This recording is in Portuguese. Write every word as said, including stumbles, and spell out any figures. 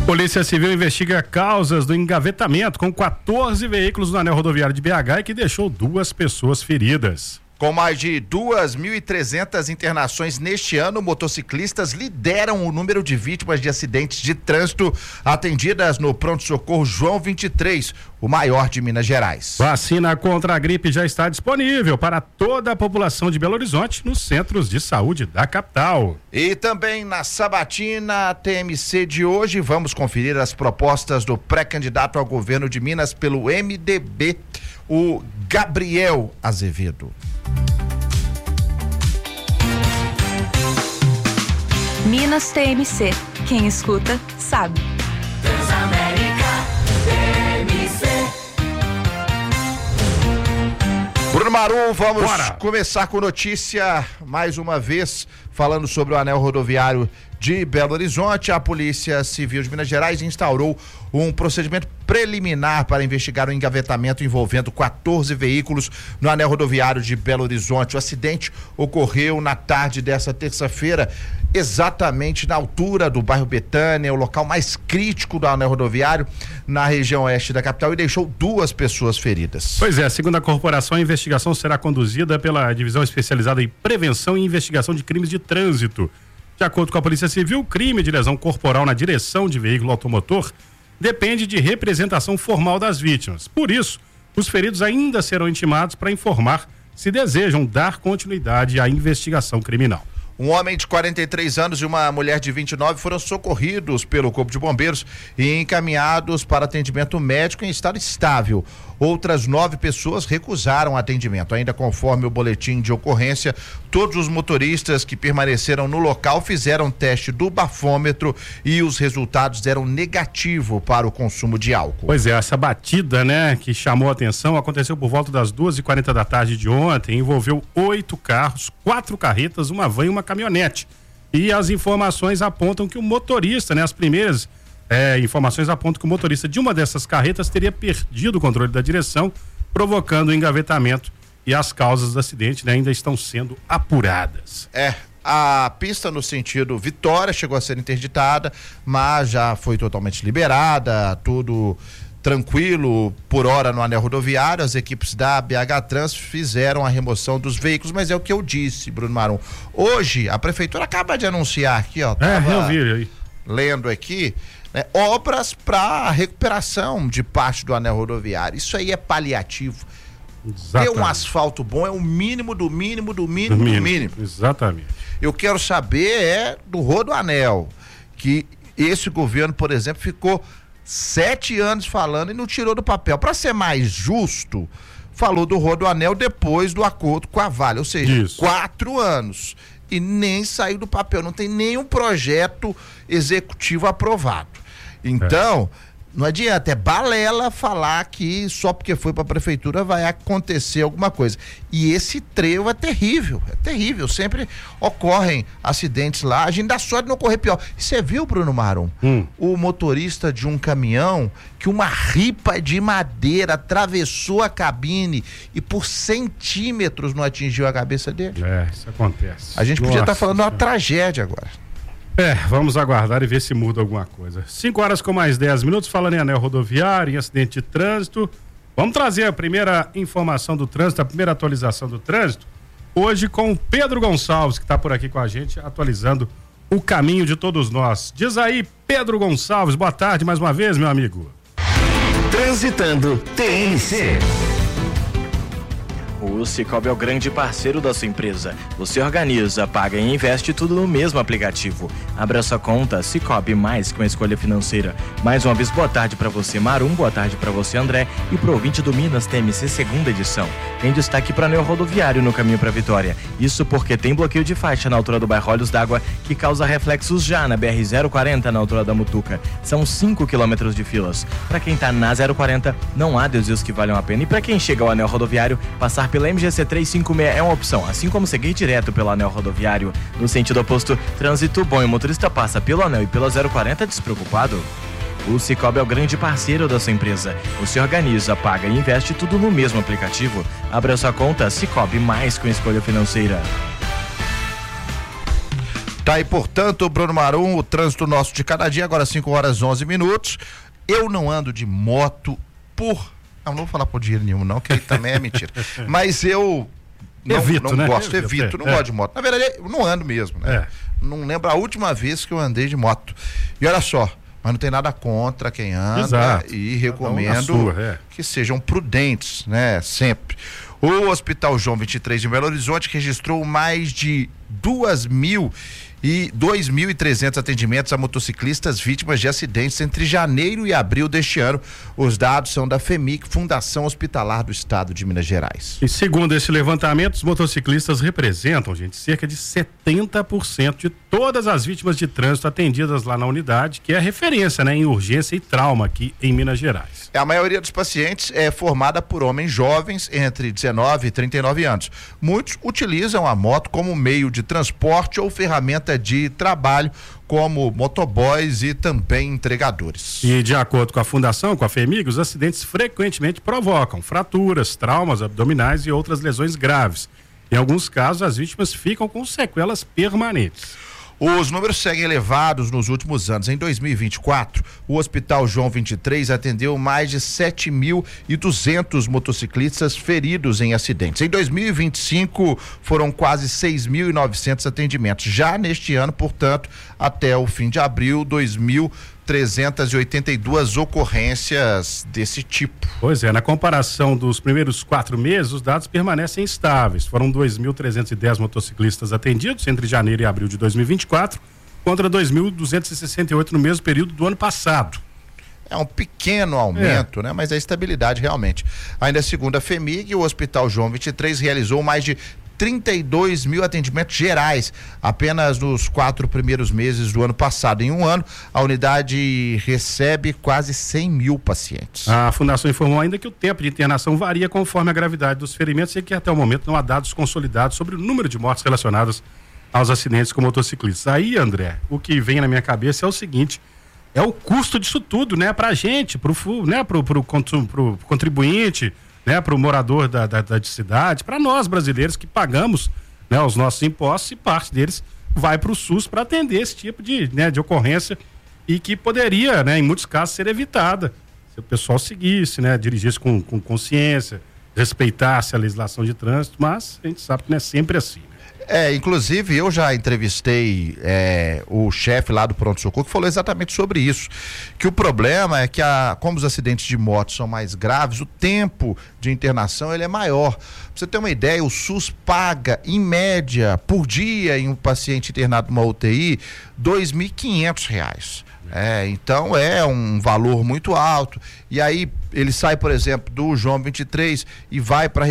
Polícia Civil investiga causas do engavetamento com quatorze veículos no anel rodoviário de B H e que deixou duas pessoas feridas. Com mais de duas mil e trezentas internações neste ano, motociclistas lideram o número de vítimas de acidentes de trânsito atendidas no pronto-socorro João vinte e três, o maior de Minas Gerais. Vacina contra a gripe já está disponível para toda a população de Belo Horizonte nos centros de saúde da capital. E também na sabatina T M C de hoje, vamos conferir as propostas do pré-candidato ao governo de Minas pelo M D B, o Gabriel Azevedo. Minas T M C. Quem escuta, sabe. Transamérica T M C. Bruno Marum, vamos Bora. começar com notícia mais uma vez, falando sobre o anel rodoviário de Belo Horizonte. A Polícia Civil de Minas Gerais instaurou um procedimento preliminar para investigar o engavetamento envolvendo quatorze veículos no anel rodoviário de Belo Horizonte. O acidente ocorreu na tarde dessa terça-feira, exatamente na altura do bairro Betânia, o local mais crítico do anel rodoviário na região oeste da capital, e deixou duas pessoas feridas. Pois é, segundo a corporação, a investigação será conduzida pela Divisão Especializada em Prevenção e Investigação de Crimes de Trânsito. De acordo com a Polícia Civil, o crime de lesão corporal na direção de veículo automotor depende de representação formal das vítimas. Por isso, os feridos ainda serão intimados para informar se desejam dar continuidade à investigação criminal. Um homem de quarenta e três anos e uma mulher de vinte e nove foram socorridos pelo Corpo de Bombeiros e encaminhados para atendimento médico em estado estável. Outras nove pessoas recusaram atendimento. Ainda conforme o boletim de ocorrência, todos os motoristas que permaneceram no local fizeram teste do bafômetro e os resultados deram negativo para o consumo de álcool. Pois é, essa batida, né, que chamou a atenção, aconteceu por volta das duas e quarenta da tarde de ontem, envolveu oito carros, quatro carretas, uma van e uma caminhonete. E as informações apontam que o motorista, né, as primeiras é, informações apontam que o motorista de uma dessas carretas teria perdido o controle da direção, provocando o engavetamento, e as causas do acidente, né, ainda estão sendo apuradas. É, a pista no sentido Vitória chegou a ser interditada, mas já foi totalmente liberada, tudo tranquilo por hora no anel rodoviário. As equipes da B H Trans fizeram a remoção dos veículos, mas é o que eu disse, Bruno Marum. Hoje, a prefeitura acaba de anunciar aqui, ó. É, eu vi aí. Lendo aqui, né, obras para recuperação de parte do anel rodoviário. Isso aí é paliativo. Exatamente. Ter um asfalto bom é o mínimo do mínimo do mínimo Do do mínimo. mínimo. Exatamente. Eu quero saber é do Rodoanel, que esse governo, por exemplo, ficou sete anos falando e não tirou do papel. Para ser mais justo, falou do Rodoanel depois do acordo com a Vale, ou seja, Isso. quatro anos. E nem saiu do papel, não tem nenhum projeto executivo aprovado. Então, é. Não adianta, é balela falar que só porque foi para a prefeitura vai acontecer alguma coisa. E esse trevo é terrível, é terrível. Sempre ocorrem acidentes lá, a gente dá sorte de não ocorrer pior. E você viu, Bruno Marum, hum. o motorista de um caminhão que uma ripa de madeira atravessou a cabine e por centímetros não atingiu a cabeça dele? É, isso acontece. A gente podia estar tá falando de uma tragédia agora. É, vamos aguardar e ver se muda alguma coisa. cinco horas com mais dez minutos, falando em anel rodoviário, em acidente de trânsito. Vamos trazer a primeira informação do trânsito, a primeira atualização do trânsito, hoje com o Pedro Gonçalves, que está por aqui com a gente, atualizando o caminho de todos nós. Diz aí, Pedro Gonçalves, boa tarde mais uma vez, meu amigo. Transitando T M C. O Cicobi é o grande parceiro da sua empresa. Você organiza, paga e investe tudo no mesmo aplicativo. Abra sua conta Cicobi Mais com a escolha financeira. Mais uma vez, boa tarde para você, Marum, boa tarde para você, André, e pro ouvinte do Minas T M C segunda edição. Tem destaque para anel rodoviário no caminho para Vitória. Isso porque tem bloqueio de faixa na altura do bairro Olhos d'Água, que causa reflexos já na B R zero quarenta na altura da Mutuca. São cinco quilômetros de filas. Para quem tá na zero quarenta, não há desvios que valham a pena. E para quem chega ao anel rodoviário, passar pela M G C trezentos e cinquenta e seis é uma opção, assim como seguir direto pelo anel rodoviário. No sentido oposto, trânsito bom e o motorista passa pelo anel e pela zero quarenta despreocupado. O Cicobi é o grande parceiro da sua empresa. Você organiza, paga e investe tudo no mesmo aplicativo. Abra sua conta Cicobi Mais com escolha financeira. Tá aí, portanto, Bruno Marum, o trânsito nosso de cada dia, agora cinco horas e onze minutos. Eu não ando de moto por... Não, não vou falar por dinheiro nenhum, não, que aí também é mentira. Mas eu não, evito, não né? gosto, evito, evito, não é. gosto de moto. Na verdade, eu não ando mesmo, né? É. Não lembro a última vez que eu andei de moto. E olha só, mas não tem nada contra quem anda. Exato. E recomendo sua, é. que sejam prudentes, né? Sempre. O Hospital João vinte e três de Belo Horizonte registrou mais de duas mil e dois mil e trezentos atendimentos a motociclistas vítimas de acidentes entre janeiro e abril deste ano. Os dados são da FEMIC, Fundação Hospitalar do Estado de Minas Gerais. E segundo esse levantamento, os motociclistas representam, gente, cerca de setenta por cento de todas as vítimas de trânsito atendidas lá na unidade, que é referência, né, em urgência e trauma aqui em Minas Gerais. A maioria dos pacientes é formada por homens jovens entre dezenove e trinta e nove anos. Muitos utilizam a moto como meio de transporte ou ferramenta de trabalho, como motoboys e também entregadores. E de acordo com a Fundação, com a FEMIG, os acidentes frequentemente provocam fraturas, traumas abdominais e outras lesões graves. Em alguns casos, as vítimas ficam com sequelas permanentes. Os números seguem elevados nos últimos anos. Em dois mil e vinte e quatro, o Hospital João vinte e três atendeu mais de sete mil e duzentos motociclistas feridos em acidentes. Em dois mil e vinte e cinco, foram quase seis mil e novecentos atendimentos. Já neste ano, portanto, até o fim de abril, dois mil trezentas e oitenta e duas ocorrências desse tipo. Pois é, na comparação dos primeiros quatro meses, os dados permanecem estáveis. Foram dois mil trezentos e dez motociclistas atendidos entre janeiro e abril de dois mil e vinte e quatro, contra dois mil duzentos e sessenta e oito no mesmo período do ano passado. É um pequeno aumento, é. né? Mas é estabilidade realmente. Ainda segundo a FEMIG, o Hospital João vinte e três realizou mais de trinta e dois mil atendimentos gerais apenas nos quatro primeiros meses do ano passado. Em um ano, a unidade recebe quase cem mil pacientes. A Fundação informou ainda que o tempo de internação varia conforme a gravidade dos ferimentos e que até o momento não há dados consolidados sobre o número de mortes relacionadas aos acidentes com motociclistas. Aí, André, o que vem na minha cabeça é o seguinte: é o custo disso tudo, né? Pra gente, pro, né? pro, pro, pro, pro contribuinte, né, para o morador da, da, da cidade, para nós brasileiros que pagamos, né, os nossos impostos, e parte deles vai para o SUS para atender esse tipo de, né, de ocorrência, e que poderia, né, em muitos casos, ser evitada se o pessoal seguisse, né, dirigisse com, com consciência, respeitasse a legislação de trânsito, mas a gente sabe que não é sempre assim. É, inclusive eu já entrevistei é, o chefe lá do pronto-socorro que falou exatamente sobre isso, que o problema é que a, como os acidentes de moto são mais graves, o tempo de internação ele é maior. Pra você ter uma ideia, o SUS paga em média por dia em um paciente internado numa U T I dois mil e quinhentos reais. É, então é um valor muito alto. E aí ele sai, por exemplo, do João vinte e três e vai para